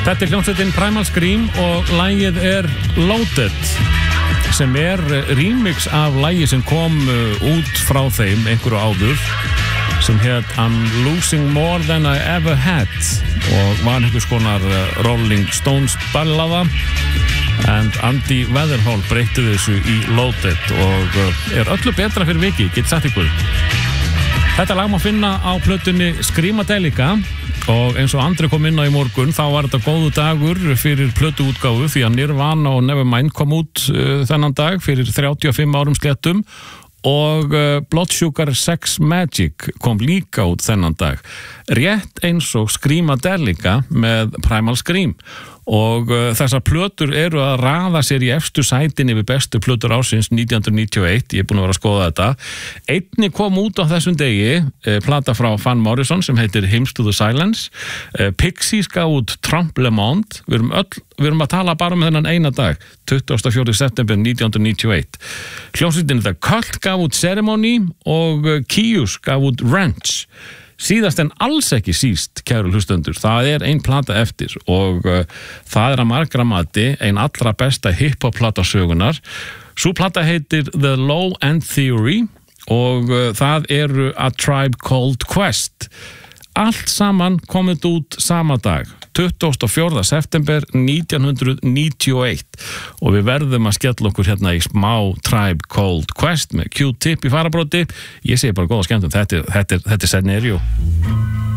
Þetta hljómsveitin Primal Scream og lagið Loaded sem remix af lagi sem kom út frá þeim einhverju áður sem hét I'm Losing More Than I Ever Had og var einhvers konar Rolling Stones ballaða en Andy Weatherall breytti þessu í Loaded og öllu betra fyrir viki, get sagt ykkur. Þetta lag má finna á plötunni Screamadelica og eins og Andri kom inn á í morgun þá var þetta góðu dagur fyrir plötuútgáfu því að Nirvana og Nevermind kom út þennan dag fyrir 35 árum sléttum og Blood Sugar Sex Magic kom líka út þennan dag rétt eins og Screamadelica með Primal Scream og þessar plötur eru að raða sér í efstu sætin yfir bestu plötur ársins 1991, ég búin að vera að skoða þetta einni kom út á þessum degi plata frá Van Morrison sem heitir Hymns to the Silence Pixies gaf út Trompe le Monde við erum að tala bara þennan eina dag 24. september 1991 hljómsveitin The Cult gaf út Ceremony og Kyuss gaf út Wrench síðast en alls ekki síst, kæru hlustendur, það ein plata eftir og það að margra mati ein allra besta hip-hop plata sögunar. Sú plata heitir The Low End Theory og það eru A Tribe Called Quest. Allt saman komið út sama dag, 24. september 1991 og við verðum að skella okkur hérna í smá Tribe Called Quest með Q-tip í farabróti. Ég segi bara góða skemmtum, þetta er scenario.